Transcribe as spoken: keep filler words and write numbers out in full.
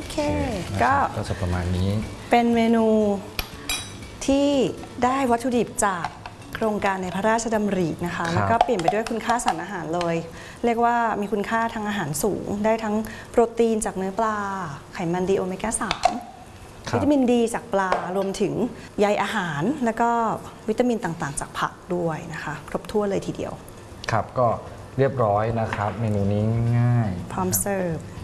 เคก็ก็จะประมาณนี้เป็นเมนูที่ได้วัตถุดิบจากโครงการในพระราชดำรินะคะแล้วก็เปลี่ยนไปด้วยคุณค่าสารอาหารเลยเรียกว่ามีคุณค่าทางอาหารสูงได้ทั้งโปรตีนจากเนื้อปลาไขมันดีโอเมก้าสามวิตามินดีจากปลารวมถึงใยอาหารแล้วก็วิตามินต่างๆจากผักด้วยนะคะครบถ้วนเลยทีเดียวครับก็เรียบร้อยนะครับเมนูนี้ง่ายพร้อมเสิร์ฟ